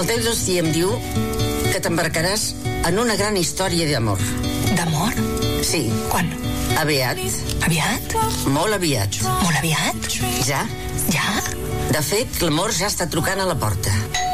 El teu destí em diu que t'embarcaràs en una gran història d'amor. D'amor? Sí. Quan? Aviat. Aviat? Molt aviat. Molt aviat? Ja? Ja? De fet, l'amor ja està trucant a la porta.